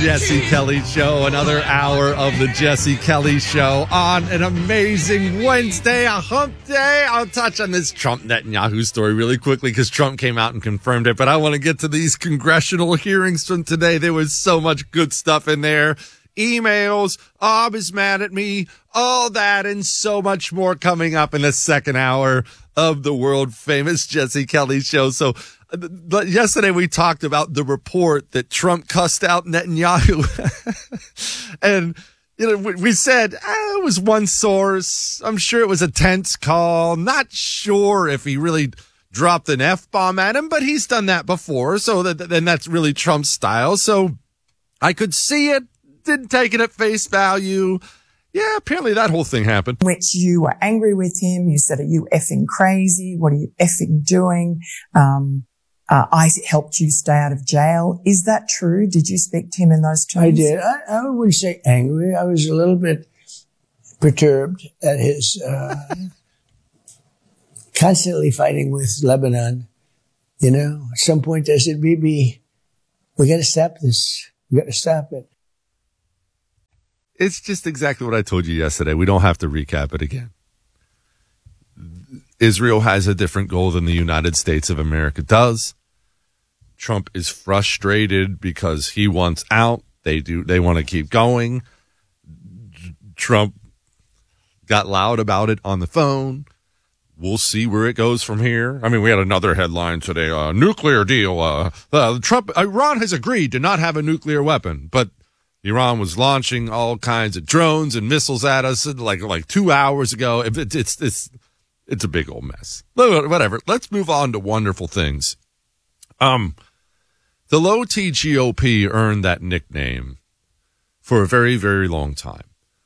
Jesse Kelly Show, another hour of the Jesse Kelly Show on an amazing Wednesday, a hump day. I'll touch on this Trump Netanyahu story really quickly because Trump came out and confirmed it, but I want to get to these congressional hearings from today. There was so much good stuff in there. Emails, Ob is mad at me, all that and so much more coming up in the second hour of the world famous Jesse Kelly Show. So yesterday we talked about the report that Trump cussed out Netanyahu. And, we said it was one source. I'm sure it was a tense call. Not sure if he really dropped an F-bomb at him, but he's done that before. So then that's really Trump's style. So I could see it. Didn't take it at face value. Yeah, apparently that whole thing happened. Which you were angry with him. You said, are you effing crazy? What are you effing doing? I helped you stay out of jail. Is that true? Did you speak to him in those terms? I did. I wouldn't say angry. I was a little bit perturbed at his constantly fighting with Lebanon. At some point I said, Bibi, we got to stop this. We got to stop it. It's just exactly what I told you yesterday. We don't have to recap it again. Israel has a different goal than the United States of America does. Trump is frustrated because he wants out. They want to keep going. Trump got loud about it on the phone. We'll see where it goes from here. I mean, we had another headline today, nuclear deal. Iran has agreed to not have a nuclear weapon, but Iran was launching all kinds of drones and missiles at us like 2 hours ago. It's a big old mess. Whatever. Let's move on to wonderful things. The low T GOP earned that nickname for a very, very long time.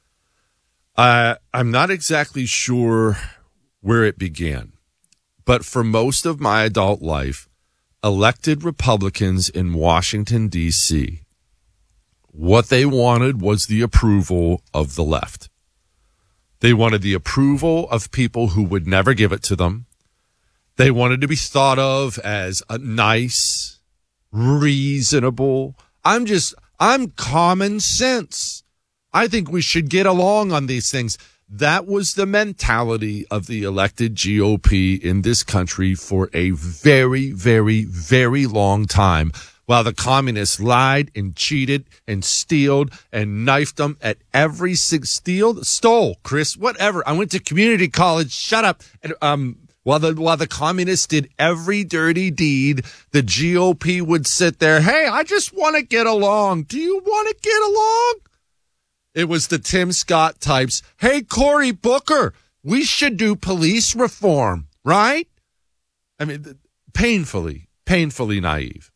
I'm not exactly sure where it began, but for most of my adult life, elected Republicans in Washington, D.C., what they wanted was the approval of the left. They wanted the approval of people who would never give it to them. They wanted to be thought of as a nice, reasonable. I'm common sense. I think we should get along on these things. That was the mentality of the elected GOP in this country for a very, very, very long time. While the communists lied and cheated and stealed and knifed them at every stole, Chris, whatever. I went to community college. Shut up. And, while the communists did every dirty deed, the GOP would sit there. Hey, I just want to get along. Do you want to get along? It was the Tim Scott types. Hey, Cory Booker, we should do police reform, right? I mean, painfully naive.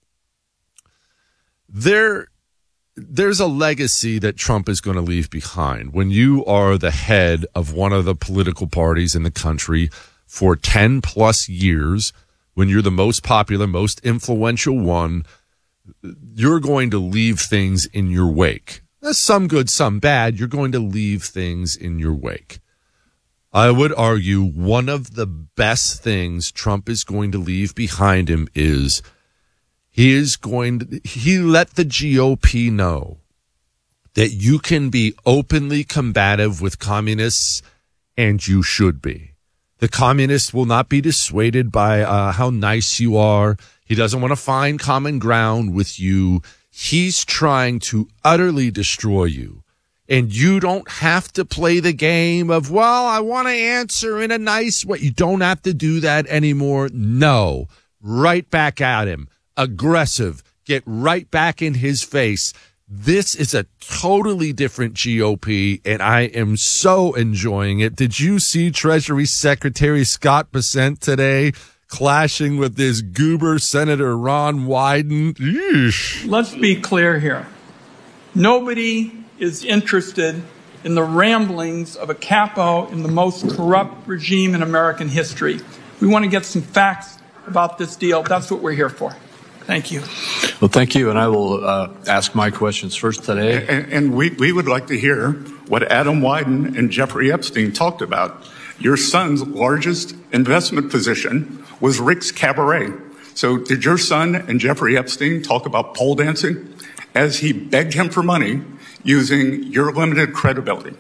There's a legacy that Trump is going to leave behind. When you are the head of one of the political parties in the country for 10 plus years, when you're the most popular, most influential one, you're going to leave things in your wake. That's some good, some bad. You're going to leave things in your wake. I would argue one of the best things Trump is going to leave behind him is he let the GOP know that you can be openly combative with communists, and you should be. The communists will not be dissuaded by how nice you are. He doesn't want to find common ground with you. He's trying to utterly destroy you. And you don't have to play the game of, well, I want to answer in a nice way. You don't have to do that anymore. No. Right back at him. Aggressive, get right back in his face. This is a totally different GOP, and I am so enjoying it. Did you see Treasury Secretary Scott Bessent today clashing with this goober Senator Ron Wyden? Eesh. Let's be clear here. Nobody is interested in the ramblings of a capo in the most corrupt regime in American history. We want to get some facts about this deal. That's what we're here for. Thank you. Well, thank you, and I will ask my questions first today. And we would like to hear what Adam Wyden and Jeffrey Epstein talked about. Your son's largest investment position was Rick's Cabaret. So did your son and Jeffrey Epstein talk about pole dancing as he begged him for money using your limited credibility.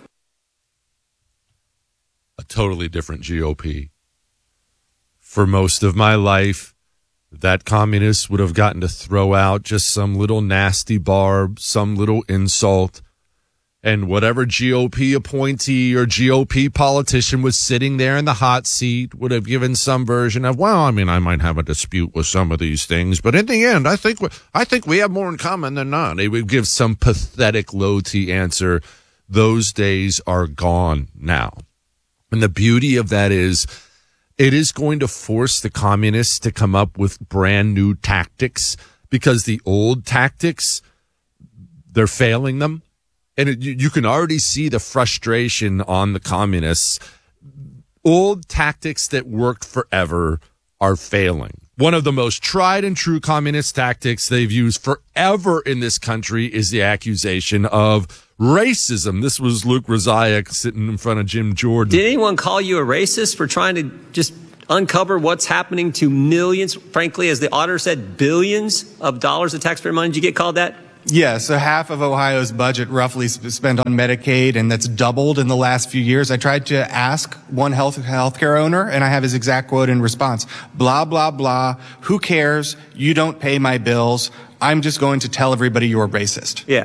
A totally different GOP. For most of my life, that communist would have gotten to throw out just some little nasty barb, some little insult, and whatever GOP appointee or GOP politician was sitting there in the hot seat would have given some version of, well, I mean, I might have a dispute with some of these things, but in the end, I think we have more in common than not. They would give some pathetic low-T answer. Those days are gone now. And the beauty of that is it is going to force the communists to come up with brand new tactics, because the old tactics, they're failing them. And you can already see the frustration on the communists. Old tactics that worked forever are failing. One of the most tried and true communist tactics they've used forever in this country is the accusation of racism. This was Luke Rosiak sitting in front of Jim Jordan. Did anyone call you a racist for trying to just uncover what's happening to millions, frankly, as the auditor said, billions of dollars of taxpayer money? Did you get called that? Yeah, so half of Ohio's budget roughly spent on Medicaid, and that's doubled in the last few years. I tried to ask one healthcare owner, and I have his exact quote in response. Blah, blah, blah. Who cares? You don't pay my bills. I'm just going to tell everybody you're racist. Yeah.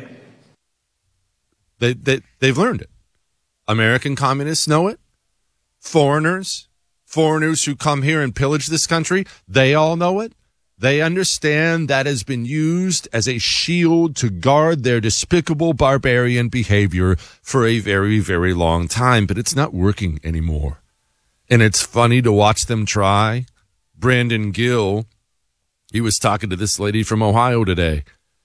They've learned it. American communists know it. Foreigners who come here and pillage this country, they all know it. They understand that has been used as a shield to guard their despicable barbarian behavior for a very, very long time, but it's not working anymore. And it's funny to watch them try. Brandon Gill, he was talking to this lady from Ohio today.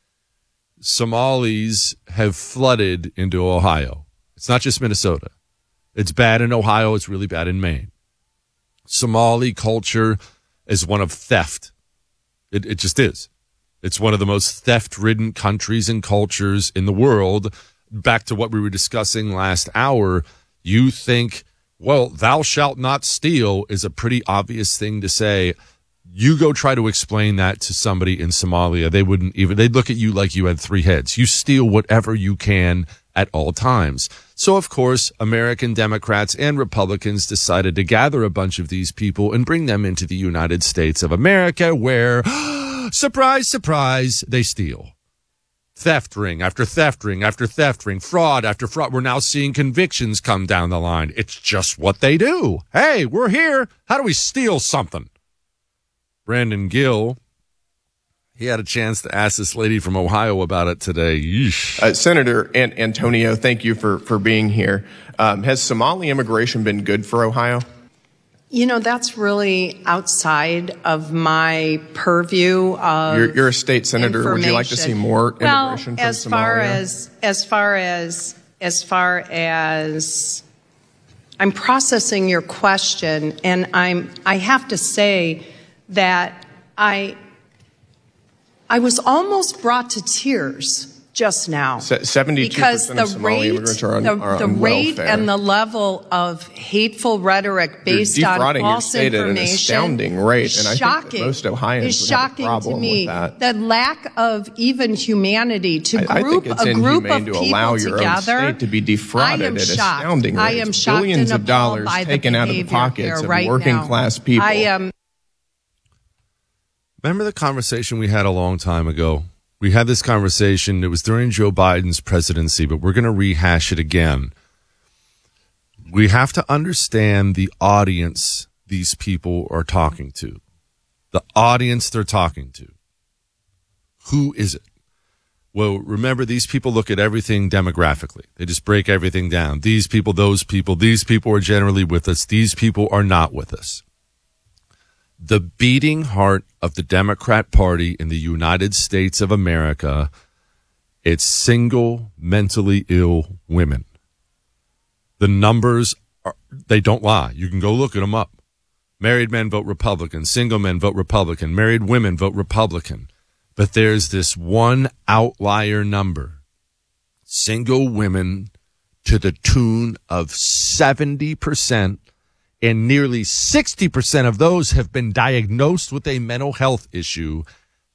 Somalis have flooded into Ohio. It's not just Minnesota. It's bad in Ohio. It's really bad in Maine. Somali culture is one of theft. It just is. It's one of the most theft-ridden countries and cultures in the world. Back to what we were discussing last hour, you think, well, thou shalt not steal is a pretty obvious thing to say. You go try to explain that to somebody in Somalia. They'd look at you like you had three heads. You steal whatever you can at all times. So, of course, American Democrats and Republicans decided to gather a bunch of these people and bring them into the United States of America, where, surprise, surprise, they steal. Theft ring after theft ring after theft ring, fraud after fraud. We're now seeing convictions come down the line. It's just what they do. Hey, we're here. How do we steal something? Brandon Gill, he had a chance to ask this lady from Ohio about it today. Senator Antonio, thank you for being here. Has Somali immigration been good for Ohio? You know, that's really outside of my purview of You're a state senator. Would you like to see more immigration from Somalia? As far as I'm processing your question, and I have to say that I was almost brought to tears just now. 72% of Somali immigrants are on welfare. The rate and the level of hateful rhetoric based on false information at an astounding rate, and I think that most Ohioans would have a problem with that. The lack of even humanity to group a group of people allow your together. Own state to be defrauded at astounding rates. I am shocked. Billions of dollars taken out of the pockets of working class people. Remember the conversation we had a long time ago? We had this conversation. It was during Joe Biden's presidency, but we're going to rehash it again. We have to understand the audience these people are talking to. The audience they're talking to. Who is it? Well, remember, these people look at everything demographically. They just break everything down. These people, those people, these people are generally with us. These people are not with us. The beating heart of the Democrat Party in the United States of America, it's single, mentally ill women. The numbers, they don't lie. You can go look at them up. Married men vote Republican. Single men vote Republican. Married women vote Republican. But there's this one outlier number. Single women to the tune of 70%. And nearly 60% of those have been diagnosed with a mental health issue.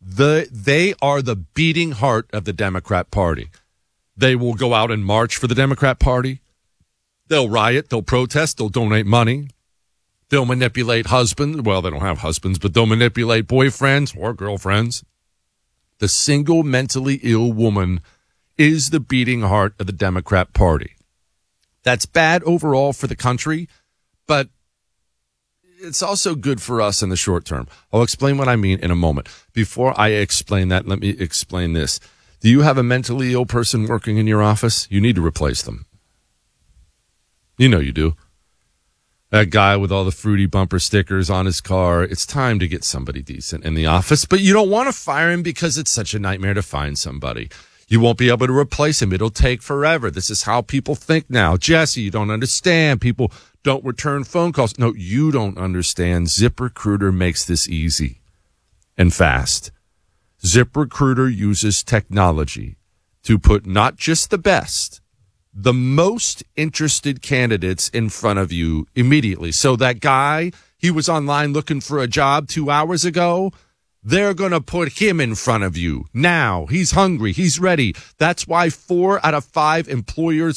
They are the beating heart of the Democrat Party. They will go out and march for the Democrat Party. They'll riot. They'll protest. They'll donate money. They'll manipulate husbands. Well, they don't have husbands, but they'll manipulate boyfriends or girlfriends. The single mentally ill woman is the beating heart of the Democrat Party. That's bad overall for the country, but it's also good for us in the short term. I'll explain what I mean in a moment. Before I explain that, let me explain this. Do you have a mentally ill person working in your office? You need to replace them. You know you do. That guy with all the fruity bumper stickers on his car, it's time to get somebody decent in the office, but you don't want to fire him because it's such a nightmare to find somebody. You won't be able to replace him. It'll take forever. This is how people think now. Jesse, you don't understand. People don't return phone calls. No, you don't understand. ZipRecruiter makes this easy and fast. ZipRecruiter uses technology to put not just the best, the most interested candidates in front of you immediately. So that guy, he was online looking for a job 2 hours ago. They're going to put him in front of you now. He's hungry. He's ready. That's why 4 out of 5 employers